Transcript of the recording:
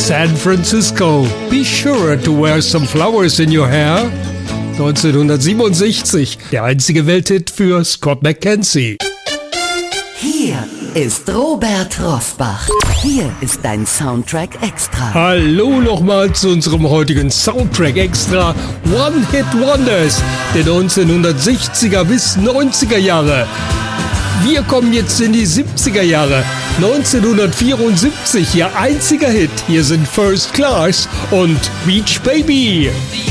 San Francisco. Be sure to wear some flowers in your hair. 1967, der einzige Welthit für Scott McKenzie. Hier ist Robert Rosbach. Hier ist dein Soundtrack Extra. Hallo nochmal zu unserem heutigen Soundtrack Extra One Hit Wonders der 1960er bis 90er Jahre. Wir kommen jetzt in die 70er Jahre. 1974, ihr einziger Hit. Hier sind First Class und Beach Baby.